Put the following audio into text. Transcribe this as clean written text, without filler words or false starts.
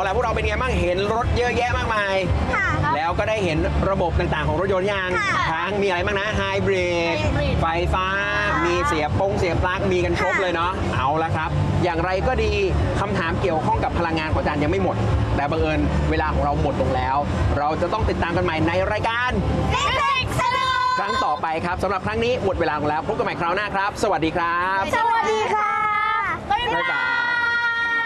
ละพวกเราเป็นไงบ้างเห็นรถเยอะแยะมากมายแล้วก็ได้เห็นระบบต่างๆของรถยนต์ยังทั้งมีอะไรบ้างนะไฮบริดไฟฟ้ามีเสียบปลั๊กมีกันครบเลยเนาะเอาละครับอย่างไรก็ดีคำถามเกี่ยวข้องกับพลังงานของอาจารย์ยังไม่หมดแต่บังเอิญเวลาของเราหมดลงแล้ว เราจะต้องติดตามกันใหม่ในรายการครั้งต่อไปครับสำหรับครั้งนี้หมดเวลาของแล้วพบกันใหม่คราวหน้าครับสวัสดีครับสวัสดีค่ะบ๊ายบาย